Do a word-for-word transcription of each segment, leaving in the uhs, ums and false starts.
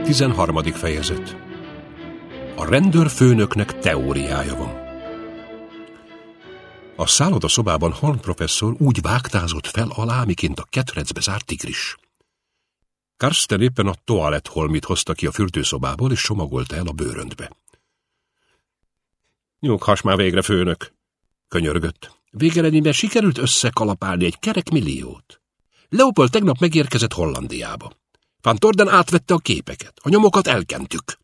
Tizenharmadik fejezet. A rendőrfőnöknek teóriája van. A szállodaszobában Holmes professzor úgy vágtázott fel alá, miként a ketrecbe zárt tigris. Karsten éppen a toalett holmit hozta ki a fürdőszobából, és csomagolta el a bőröntbe. Nyughass már végre, főnök, könyörgött. Végeredményben sikerült összekalapálni egy kerek milliót. Leopold tegnap megérkezett Hollandiába. Van Torden átvette a képeket, a nyomokat elkentük.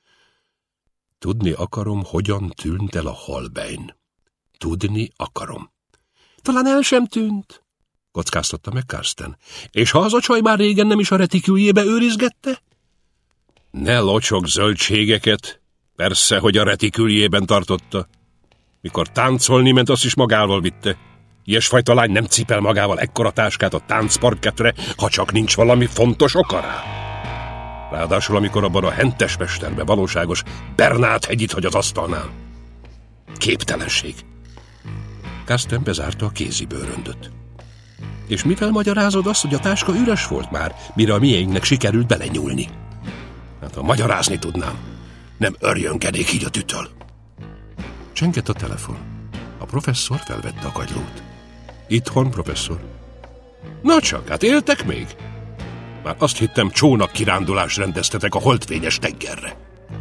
Tudni akarom, hogyan tűnt el a Holbein. Tudni akarom. Talán el sem tűnt, kockáztatta meg Karsten. És ha az a csaj már régen nem is a retiküljébe őrizgette? Ne locsog zöldségeket. Persze, hogy a retiküljében tartotta. Mikor táncolni ment, azt is magával vitte. Ilyesfajta lány nem cipel magával ekkora táskát a táncparkettre, ha csak nincs valami fontos oka rá. Ráadásul, amikor abban a hentes mesterbe valóságos Bernát hegyit hagy az asztalnál. Képtelenség. Karsten bezárta a kézibőröndöt. És mivel magyarázod azt, hogy a táska üres volt már, mire a miénknek sikerült belenyúlni? Hát ha magyarázni tudnám, nem örjöngenék így a tütől. Csengett a telefon. A professzor felvette a kagylót. Itthon, professzor. Na csak, hát éltek még? Már azt hittem, csónak kirándulást rendeztetek a holdfényes tengerre.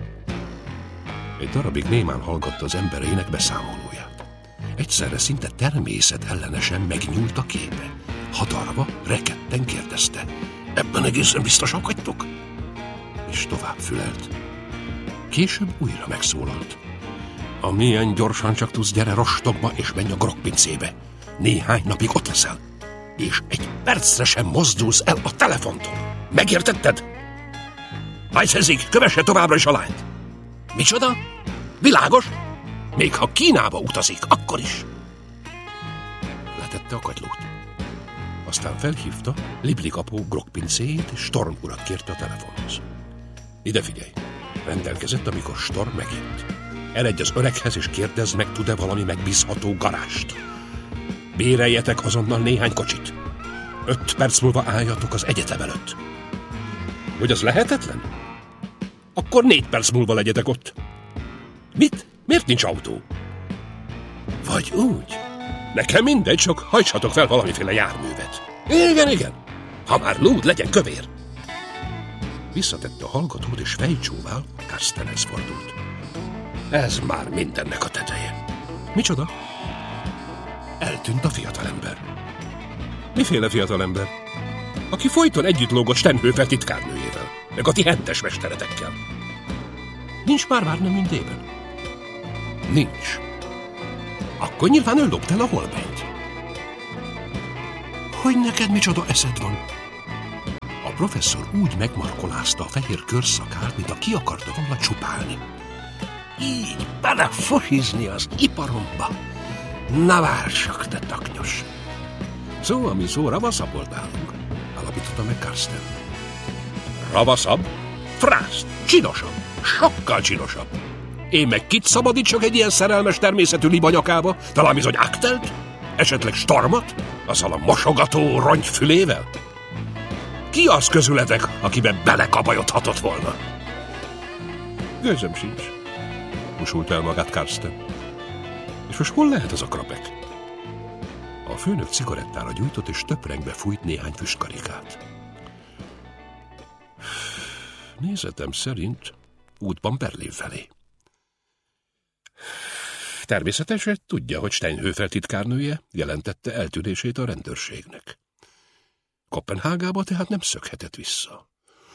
Egy darabig némán hallgatta az embereinek beszámolóját. Egyszerre szinte természetellenesen megnyúlt a képe. Hadarva, rekedten kérdezte. Ebben egészen biztosak vagytok? És tovább fülelt. Később újra megszólalt. Amilyen gyorsan csak tudsz, gyere rostokba, és menj a grogpincébe. Néhány napig ott leszel, és egy percre sem mozdulsz el a telefontól. Megértetted? Weissensee, kövesse továbbra is a lányt. Micsoda? Világos? Még ha Kínába utazik, akkor is. Letette a kagylót. Aztán felhívta Liblik apó grogpincéjét, és Storm urat kérte a telefonhoz. Ide figyelj, rendelkezett, amikor Storm megjött. Eredj az öreghez, és kérdezd meg, tud-e valami megbízható garást. Béreljetek azonnal néhány kocsit. Öt perc múlva álljatok az egyetem előtt. Hogy az lehetetlen? Akkor négy perc múlva legyetek ott. Mit? Miért nincs autó? Vagy úgy? Nekem mindegy, csak hajtsatok fel valamiféle járművet. Igen, igen. Ha már lúd, legyen kövér. Visszatette a hallgatót, és fejcsóvál Karstenhez fordult. Ez már mindennek a teteje. Micsoda? Eltűnt a fiatalember. Miféle fiatalember? Aki folyton együtt lógott Stenhöfer titkárnőjével, meg a ti hentes mesteretekkel. Nincs már Várnemündében? Nincs. Akkor nyilván ő lopta el a Holbeint. Hogy neked micsoda eszed van? A professzor úgy megmarkolázta a fehér körszakát, mint a ki akarta volna csupálni. Így belefosizni az iparomba. Na vársak, te taknyos! Szó, ami szó, ravaszabb volt nálunk, alapította meg Karsten. Ravaszabb? Frászt! Csinosabb! Sokkal csinosabb! Én meg kit szabadítsak egy ilyen szerelmes természetű libanyakába? Talán bizony Aktelt? Esetleg Stormot? Azzal a mosogató rongyfülével? Ki az közületek, akiben belekabajodhatott volna? Gőzöm sincs, pusult el magát Karsten. És most hol lehet az a krapek? A főnök cigarettára gyújtott, és töprengbe fújt néhány füstkarikát. Nézetem szerint útban Berlin felé. Természetesen tudja, hogy Steinhöfer titkárnője jelentette eltűnését a rendőrségnek. Koppenhágába tehát nem szökhetett vissza.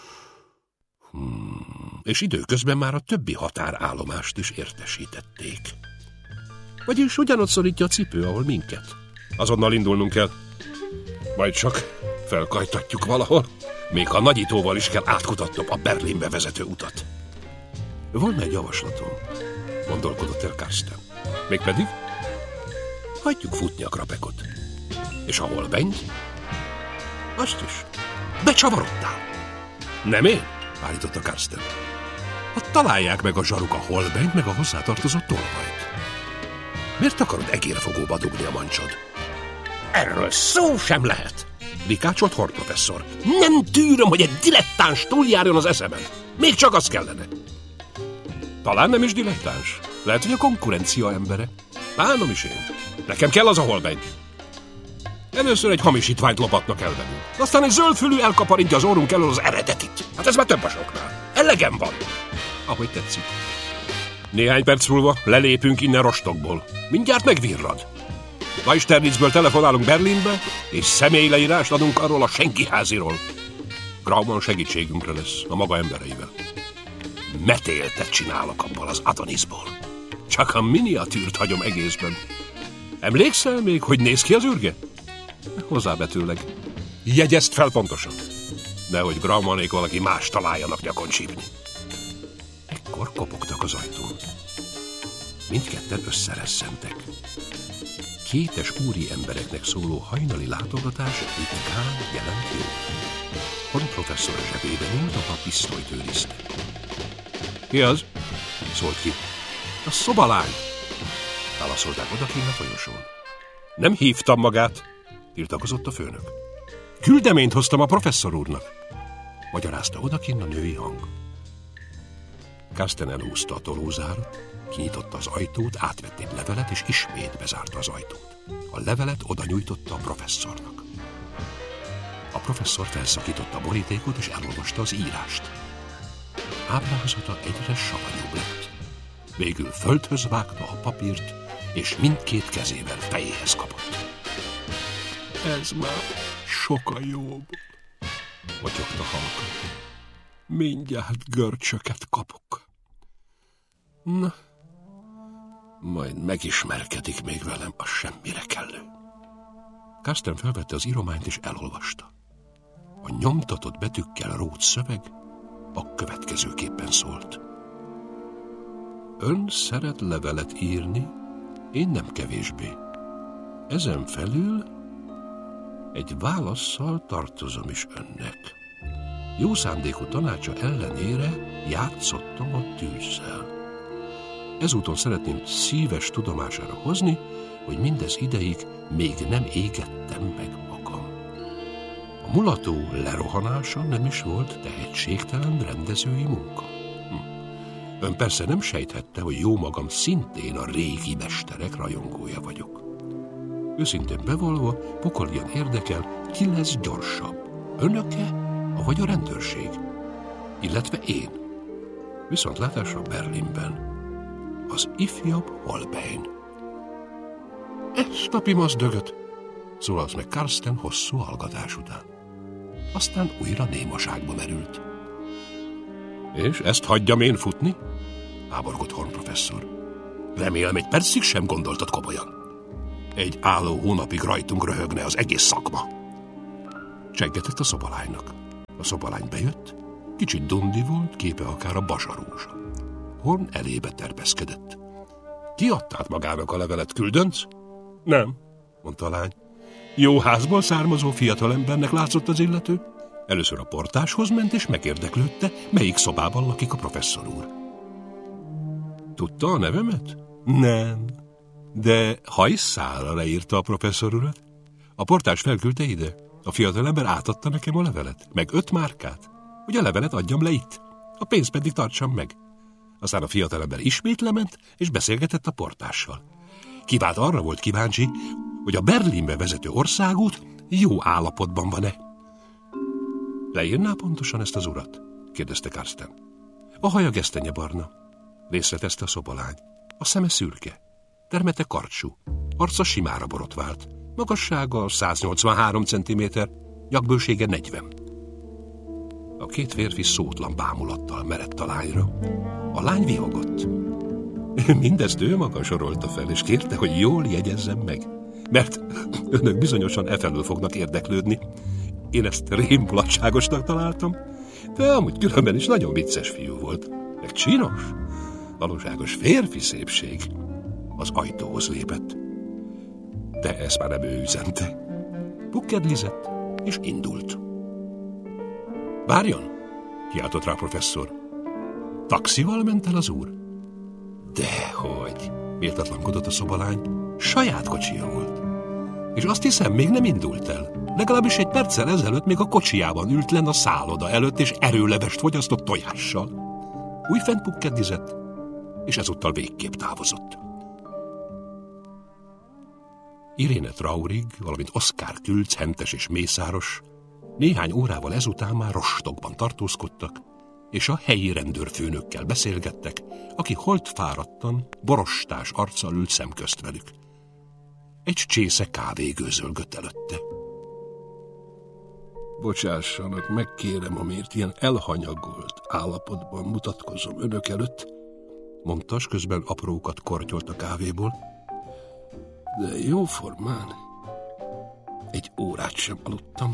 Hmm, és időközben már a többi határállomást is értesítették. Vagyis ugyanott szorítja a cipő, ahol minket. Azonnal indulnunk kell. Majd csak felkajtatjuk valahol, még ha nagyítóval is kell átkutatnom a Berlinbe vezető utat. Volna egy javaslatom, gondolkodott el Karsten. Mégpedig? Hagyjuk futni a krapekot. És a Holbeint? Azt is. Becsavarodtál. Nem én? Állította Karsten. Hát találják meg a zsaruk a Holbeint, meg a hozzátartozó tolvajt. Miért akarod egérfogóba dugni a mancsod? Erről szó sem lehet, rikácsolt Horn professzor. Nem tűröm, hogy egy dilettáns túljárjon az eszemen. Még csak az kellene. Talán nem is dilettáns. Lehet, hogy a konkurencia embere. Bánom is én. Nekem kell az a Holbein. Először egy hamisítványt lopatnak el velünk. Aztán egy zöldfülű elkaparintja az orrunk elől az eredetit. Hát ez már több a soknál. Elegem van. Ahogy tetszik. Néhány perc múlva lelépünk innen rostokból. Mindjárt megvirrad. Weisternitzből telefonálunk Berlinbe, és személyleírást adunk arról a senkiháziról. Grauman segítségünkre lesz, a maga embereivel. Metéltet csinálok abból az Adonisból. Csak a miniatűrt hagyom egészben. Emlékszel még, hogy néz ki az ürge? Hozzábetőleg. Jegyezd fel pontosan. Nehogy Graumanék valaki más találjanak nyakon csípni. Ekkor kopogtak az ajtón. Mindketten összeresszentek. Kétes úri embereknek szóló hajnali látogatás ritkán jelent jó. Horn professzor zsebébe nyúlt, a pisztolyt őrizte. Ki az? Szólt ki. A szobalány. Válaszolták odakint a folyosón. Nem hívtam magát, tiltakozott a főnök. Küldeményt hoztam a professzor úrnak, magyarázta odakint a női hang. Karsten elhúzta a tolózárat, kinyitotta az ajtót, átvett egy levelet, és ismét bezárta az ajtót. A levelet oda nyújtotta a professzornak. A professzor felszakította a borítékot, és elolvasta az írást. Ábrázata egyre savanyúbb lett. Végül földhöz vágta a papírt, és mindkét kezével fejéhez kapott. Ez már sokkal jobb, motyogta halkan. Mindjárt görcsöket kapok. Na, majd megismerkedik még velem a semmire kellő. Karsten felvette az írományt és elolvasta. A nyomtatott betűkkel rót szöveg a következőképpen szólt. Ön szeret levelet írni, én nem kevésbé. Ezen felül egy válasszal tartozom is önnek. Jó szándékú tanácsa ellenére játszottam a tűzzel. Ezúton szeretném szíves tudomására hozni, hogy mindez ideig még nem égettem meg magam. A mulató lerohanása nem is volt tehetségtelen rendezői munka. Hm. Ön persze nem sejthette, hogy jó magam szintén a régi mesterek rajongója vagyok. Őszintén bevallva, pokolian érdekel, ki lesz gyorsabb, önöke, vagy a rendőrség, illetve én. Viszontlátásra Berlinben. Az ifjabb Holbein. Ezt a pimasz dögöt, szólalt meg Karsten hosszú hallgatás után. Aztán újra némaságba merült. És ezt hagyjam én futni? Háborgott Horn professzor. Remélem, egy percig sem gondoltad komolyan. Egy álló hónapig rajtunk röhögne az egész szakma. Seggetett a szobalánynak. A szobalány bejött, kicsit dundi volt, képe akár a basarózsa. Horn elébe terpeszkedett. Ki adtát magának a levelet, küldönc? Nem, mondta a lány. Jó házból származó fiatalembernek látszott az illető. Először a portáshoz ment, és megérdeklődte, melyik szobában lakik a professzor úr. Tudta a nevemet? Nem. De hajszálra leírta a professzor urat. A portás felküldte ide. A fiatalember átadta nekem a levelet, meg öt márkát, hogy a levelet adjam le itt, a pénzt pedig tartsam meg. Aztán a fiatalember ismét lement, és beszélgetett a portással. Kivált arra volt kíváncsi, hogy a Berlinbe vezető országút jó állapotban van-e. Leírná pontosan ezt az urat? Kérdezte Karsten. A haja gesztenyebarna, részletezte a szobalány. A szeme szürke, termete karcsú, arca simára borotvált, magassága száznyolcvanhárom centiméter, nyakkbősége negyven. A két férfi szótlan bámulattal merett a lányra. A lány vihogott. Mindezt ő maga sorolta fel, és kérte, hogy jól jegyezzem meg, mert önök bizonyosan e felől fognak érdeklődni. Én ezt rémmulatságosnak találtam, de amúgy különben is nagyon vicces fiú volt. Meg csinos, valóságos férfi szépség. Az ajtóhoz lépett. De ezt már nem ő üzente. Pukkedlizett, és indult. Várjon, kiáltott rá a professzor. Taxival ment el az úr? Dehogy, méltatlankodott a szobalány. Saját kocsija volt. És azt hiszem, még nem indult el. Legalábbis egy perccel ezelőtt még a kocsijában ült lenn a szálloda előtt, és erőlevest fogyasztott tojással. Újfent pukkedizett, és ezúttal végképp távozott. Iréne Traurig, valamint Oszkár Külc, hentes és mészáros néhány órával ezután már Rostokban tartózkodtak, és a helyi rendőrfőnökkel beszélgettek, aki holtfáradtan, borostás arccal ült szemközt velük. Egy csésze kávé gőzölgött előtte. Bocsássanak, megkérem, amért ilyen elhanyagolt állapotban mutatkozom önök előtt, mondta, s közben aprókat kortyolt a kávéból. De jóformán egy órát sem aludtam.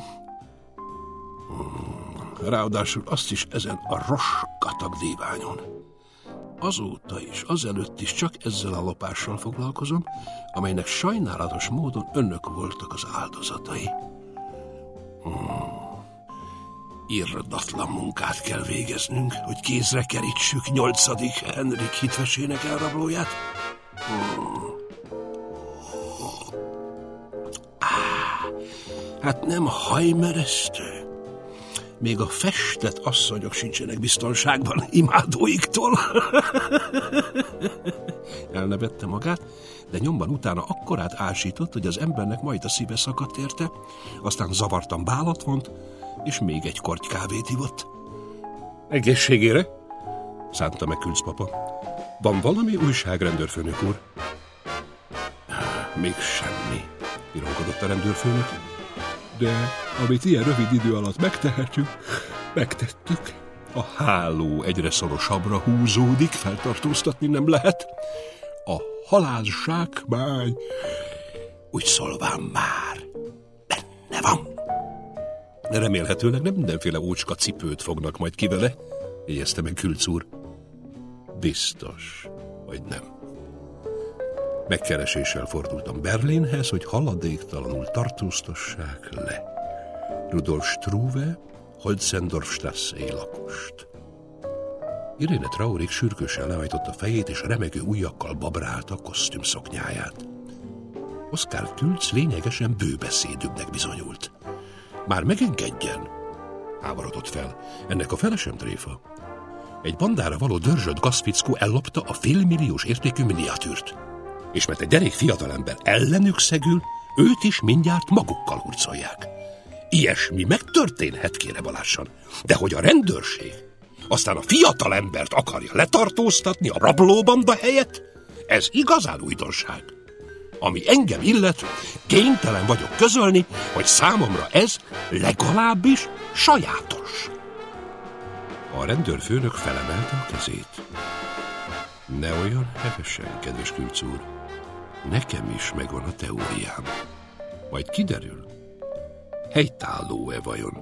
Ráadásul azt is ezen a roskatag díványon. Azóta is, azelőtt is csak ezzel a lopással foglalkozom, amelynek sajnálatos módon önök voltak az áldozatai. Hmm. Irdatlan munkát kell végeznünk, hogy kézre kerítsük nyolcadik Henrik hitvesének elrablóját. Hmm. Ah, hát nem hajmeresztő. Még a festett asszonyok sincsenek biztonságban imádóiktól. Elnevette magát, de nyomban utána akkorát ásított, hogy az embernek majd a szíve szakadt érte, aztán zavartan bálat vont, és még egy korty kávét ivott. Egészségére? Szánta meg Külcpapa. Van valami újság, rendőrfőnök úr? Még semmi, ironkodott a rendőrfőnök. De amit ilyen rövid idő alatt megtehetünk, megtettük. A háló egyre szorosabbra húzódik, feltartóztatni nem lehet. A halálzsákmány úgy szólván már benne van. Remélhetőleg nem mindenféle ócska cipőt fognak majd ki vele, jegyezte meg Külc úr. Biztos, hogy nem. Megkereséssel fordultam Berlinhez, hogy haladéktalanul tartóztassák le Rudolf Struve, Holzendorf-strasszei lakost. Iréne Traurig sürgősen lehajtotta fejét, és remegő ujjakkal babrálta a kosztümszoknyáját. Oszkár Külc lényegesen bőbeszédűbbnek bizonyult. Már megengedjen, háborodott fel. Ennek a fele sem tréfa. Egy bandára való dörzsölt gazfickó ellopta a félmilliós értékű miniatűrt. És mert egy derék fiatalember ellenük szegül, őt is mindjárt magukkal hurcolják. Ilyesmi megtörténhet, kérem alássan. De hogy a rendőrség aztán a fiatalembert akarja letartóztatni a rablóbanda helyett, ez igazán újdonság. Ami engem illet, kénytelen vagyok közölni, hogy számomra ez legalábbis sajátos. A rendőrfőnök felemelte a kezét. Ne olyan hevesen, kedves Külc úr. Nekem is megvan a teóriám. Majd kiderül, helytálló-e vajon.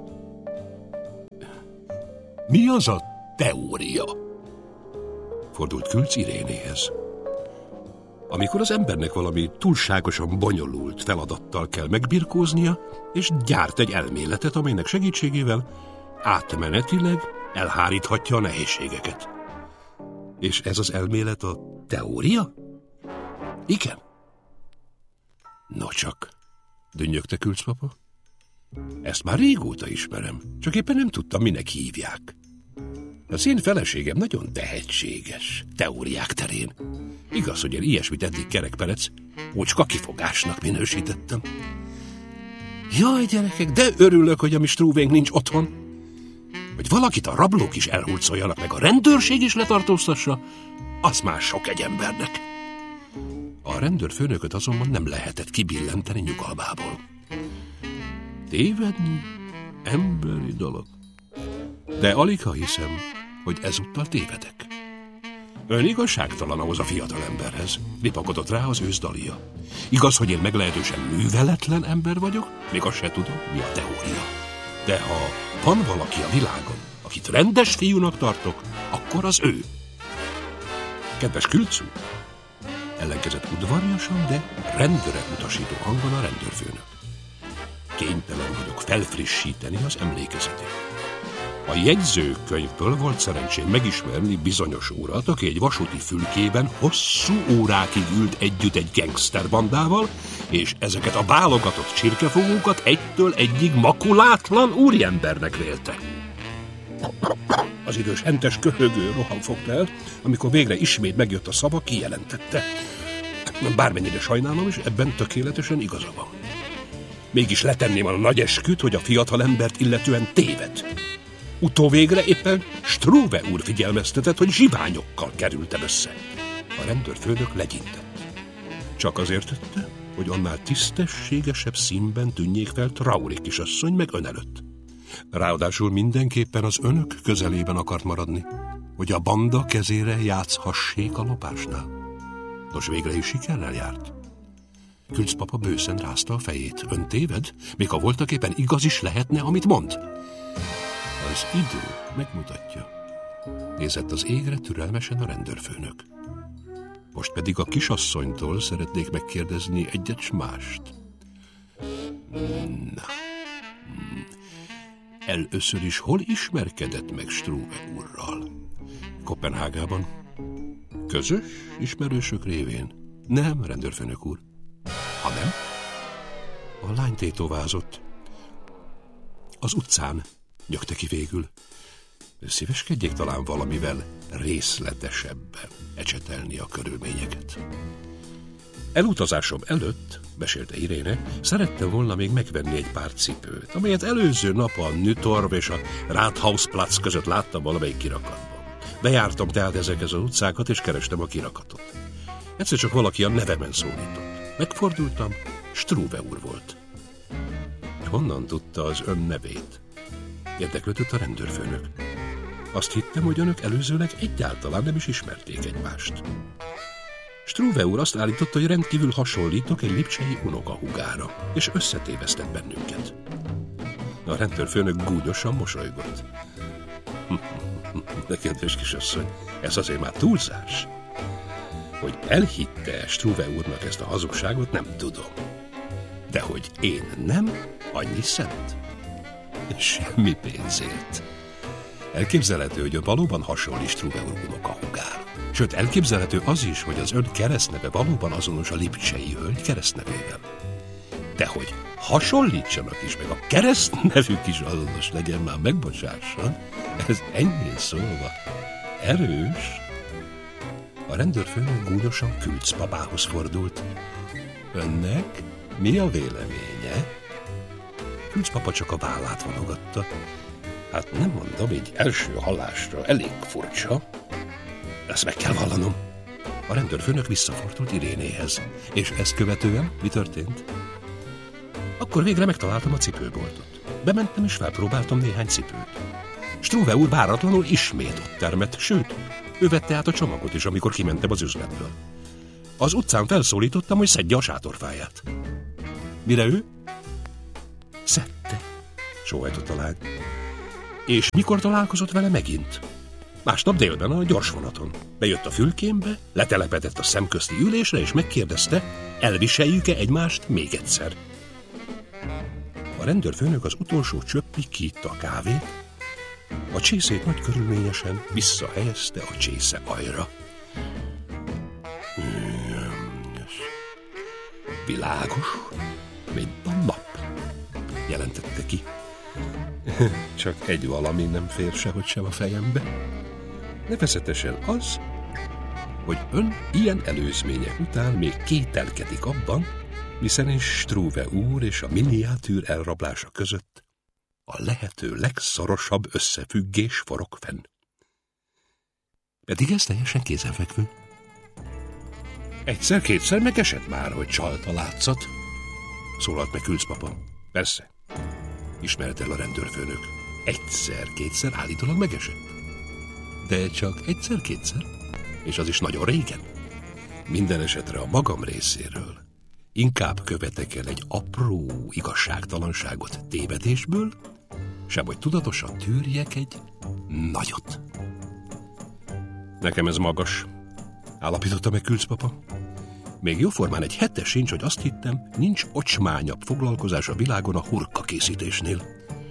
Mi az a teória? Fordult Külc Irénéhez. Amikor az embernek valami túlságosan bonyolult feladattal kell megbirkóznia, és gyárt egy elméletet, amelynek segítségével átmenetileg elháríthatja a nehézségeket. És ez az elmélet a teória? Igen. No csak, dünnyögte Külcpapa. Ezt már régóta ismerem, csak éppen nem tudtam, minek hívják. Az én feleségem nagyon tehetséges teóriák terén. Igaz, hogy én ilyesmit eddig kerekperec, ócska kifogásnak minősítettem. Jaj, gyerekek, de örülök, hogy a mi Struvénk nincs otthon. Hogy valakit a rablók is elhurcoljanak, meg a rendőrség is letartóztassa, az már sok egy embernek. A rendőrfőnököt azonban nem lehetett kibillenteni nyugalmából. Tévedni emberi dolog. De aligha hiszem, hogy ezúttal tévedek. Ön igazságtalan ahhoz a fiatalemberhez, ripakodott rá az őszdalia. Igaz, hogy én meglehetősen műveletlen ember vagyok, még azt se tudom, mi a teória. De ha van valaki a világon, akit rendes fiúnak tartok, akkor az ő. Kedves Külc úr, ellenkezett udvariasan, de rendre utasító hangon a rendőrfőnök. Kénytelen vagyok felfrissíteni az emlékezetét. A jegyzőkönyvből volt szerencsém megismerni bizonyos urat, aki egy vasúti fülkében hosszú órákig ült együtt egy gangsterbandával, és ezeket a válogatott csirkefogókat egytől egyig makulátlan úriembernek vélte. Az idős hentes köhögő roham fogta el, amikor végre ismét megjött a szava, kijelentette. Bármennyire sajnálom, és ebben tökéletesen igaza van. Mégis letenném a nagy esküt, hogy a fiatal embert illetően téved. Utóvégre éppen Struve úr figyelmeztetett, hogy zsiványokkal kerültem össze. A rendőrfőnök legyintett. Csak azért tette, hogy annál tisztességesebb színben tűnjék fel Traoré kisasszony meg ön előtt. Ráadásul mindenképpen az önök közelében akart maradni, hogy a banda kezére játszhassék a lopásnál. Nos, végre is sikerrel járt. Külcpapa bőszen rázta a fejét. Ön téved? Még ha voltaképpen igaz is lehetne, amit mond. Az idő megmutatja. Nézett az égre türelmesen a rendőrfőnök. Most pedig a kisasszonytól szeretnék megkérdezni egyet s mást. Na. Először is hol ismerkedett meg Struve úrral? Kopenhágában. Közös ismerősök révén? Nem, rendőrfőnök úr. Ha nem? A lány tétovázott. Az utcán, nyögte ki végül. Szíveskedjék talán valamivel részletesebben ecsetelni a körülményeket. Elutazásom előtt, mesélte Iréne, szerette volna még megvenni egy pár cipőt, amelyet előző nap a Nytorv és a Rathausplatz között láttam valamelyik kirakatban. Bejártam tehát ezekhez az utcákat, és kerestem a kirakatot. Egyszer csak valaki a nevemen szólított. Megfordultam, Struve úr volt. Honnan tudta az ön nevét? Érdeklődött a rendőrfőnök. Azt hittem, hogy önök előzőleg egyáltalán nem is ismerték egymást. Struve úr azt állította, hogy rendkívül hasonlítok egy lipcsei unokahúgára, és összetévesztett bennünket. A rendőrfőnök gúnyosan mosolygott. De kedves kisasszony, ez azért már túlzás. Hogy elhitte Struve úrnak ezt a hazugságot, nem tudom. De hogy én nem, annyi szent. Semmi pénzért. Elképzelhető, hogy ön valóban hasonlít Struve úr unokahúgára. Sőt, elképzelhető az is, hogy az ön keresztneve valóban azonos a lipcsei hölgy keresztnevével. De hogy hasonlítsanak is, meg a keresztnevük is azonos legyen, már megbocsásson, ez ennyien szólva erős. A rendőrfőnök gúnyosan Külcpapához fordult. Önnek mi a véleménye? Külcpapa csak a vállát vonogatta. Hát nem mondom, így első hallásra elég furcsa. Ezt meg kell vallanom. A rendőrfőnök visszafordult Irénéhez. És ezt követően mi történt? Akkor végre megtaláltam a cipőboltot. Bementem és felpróbáltam néhány cipőt. Struve úr váratlanul ismét ott termett, sőt, ő vette át a csomagot is, amikor kimentem az üzletből. Az utcán felszólítottam, hogy szedje a sátorfáját. Mire ő? Szedte, sóhajtott a lány. És mikor találkozott vele megint? Másnap délben a gyorsvonaton. Bejött a fülkémbe, letelepedett a szemközti ülésre, és megkérdezte, elviseljük-e egymást még egyszer. A rendőrfőnök az utolsó csöppig kiitta a kávét, a csészét nagy körülményesen visszahelyezte a csésze ajra. Világos, mint a nap, jelentette ki. Csak egy valami nem fér sehogy sem a fejembe. Nevezetesen az, hogy ön ilyen előzmények után még kételkedik abban, miszerint Struve úr és a miniatűr elrablása között a lehető legszorosabb összefüggés forog fenn. Pedig ez teljesen kézenfekvő. Egyszer-kétszer megesett már, hogy csalt a látszat, szólalt meg Külcpapa. Persze, ismert el a rendőrfőnök. Egyszer-kétszer állítólag megesett. De csak egyszer-kétszer, és az is nagyon régen. Minden esetre a magam részéről inkább követek el egy apró igazságtalanságot tévedésből, sem hogy tudatosan tűrjek egy nagyot. Nekem ez magas, állapította meg Külcpapa. Még jóformán egy hete sincs, hogy azt hittem, nincs ocsmányabb foglalkozás a világon a hurka készítésnél.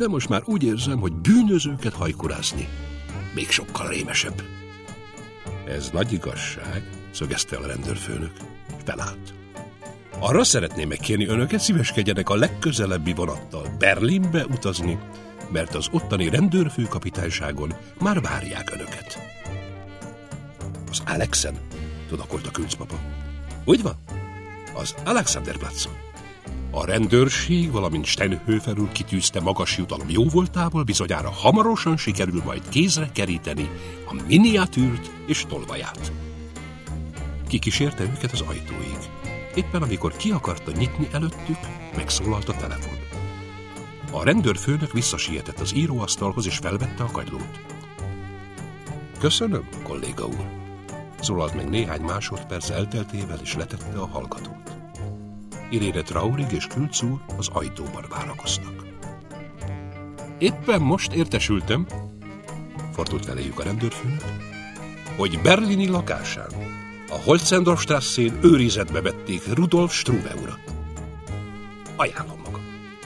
de most már úgy érzem, hogy bűnözőket hajkurázni még sokkal rémesebb. Ez nagy igazság, szögezte a rendőrfőnök, és felállt. Arra szeretném megkérni önöket, szíveskedjenek a legközelebbi vonattal Berlinbe utazni, mert az ottani rendőrfőkapitányságon már várják önöket. Az Alexen, tudakolt a külcpapa. Úgy van, az Alexanderplatzon. A rendőrség, valamint Steinhöfer úr kitűzte magas jutalom jóvoltából, bizonyára hamarosan sikerül majd kézre keríteni a miniatűrt és tolvaját. Kikísérte őket az ajtóig. Éppen amikor ki akarta nyitni előttük, megszólalt a telefon. A rendőrfőnök visszasietett az íróasztalhoz és felvette a kagylót. Köszönöm, kolléga úr, szólalt meg néhány másodperc elteltével, és letette a hallgatót. Iréne Traurig és Külc úr az ajtóban várakoztak. Éppen most értesültem, fordult feléjük a rendőrfőnök, hogy berlini lakásán, a Holzendorfstrasszén őrizetbe vették Rudolf Struve urat. Ajánlom.